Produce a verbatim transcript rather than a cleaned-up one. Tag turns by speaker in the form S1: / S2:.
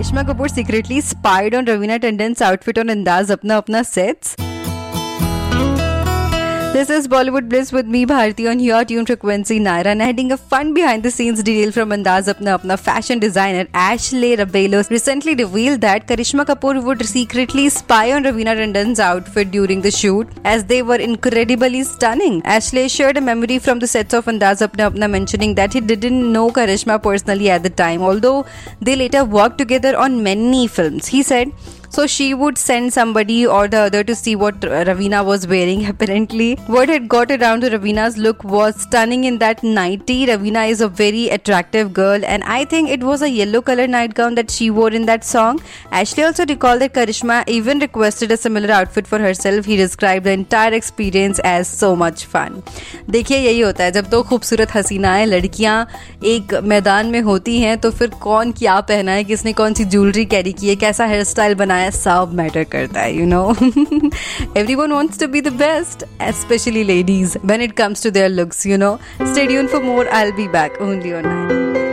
S1: Karishma Kapoor secretly spied on Raveena Tandon's outfit on Andaz Apna Apna sets? This is Bollywood Bliss with me, Bharti, on your tune frequency Naira, and heading a fun behind-the-scenes detail from Andaz Apna Apna fashion designer Ashley Rabelo recently revealed that Karishma Kapoor would secretly spy on Raveena Tandon's outfit during the shoot, as they were incredibly stunning. Ashley shared a memory from the sets of Andaz Apna Apna, mentioning that he didn't know Karishma personally at the time, although they later worked together on many films. He said, so she would send somebody or the other to see what Raveena was wearing. Apparently, what had got around to Raveena's look was stunning in that nightie. Raveena is a very attractive girl, and I think it was a yellow color nightgown that she wore in that song. Ashley also recalled that Karishma even requested a similar outfit for herself. He described the entire experience as so much fun. देखिए, यही होता है जब दो खूबसूरत हसीनाएं लड़कियां एक मैदान में होती हैं, तो फिर कौन क्या पहना है, किसने कौन सी ज्वेलरी कैरी की है, कैसा हेयर स्टाइल बनाया, सब मैटर करता है, you know. Everyone wants to be the best, especially ladies, when it comes to their looks, you know. Stay tuned for more. I'll be back only on nine.